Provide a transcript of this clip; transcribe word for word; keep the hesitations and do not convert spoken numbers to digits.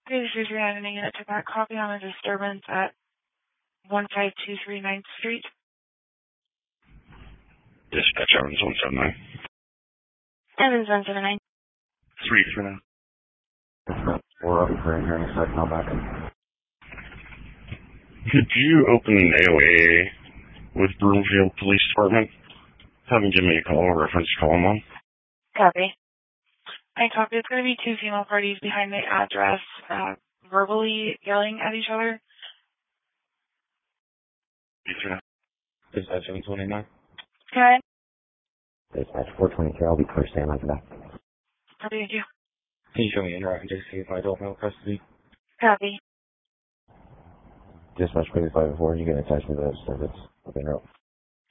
This is Rhiannon unit to that copy on a disturbance at one five two three ninth Street. Dispatch Evans one seven nine. Evans one seven nine. three three nine. We're up for here in a second. I'll back in. Could you open an A O A with Broomfield Police Department? Have them give me a call, reference call them on. Copy. I copy. It's going to be two female parties behind the address, uh, verbally yelling at each other. three three nine. Dispatch Evans one eight nine. Okay. Dispatch four twenty-three. I'll be clear. Stand by for that. Copy, thank you. Can you show me in route and J C if I don't know custody? Copy. Dispatch five five four. You get in touch with the service. Up in route.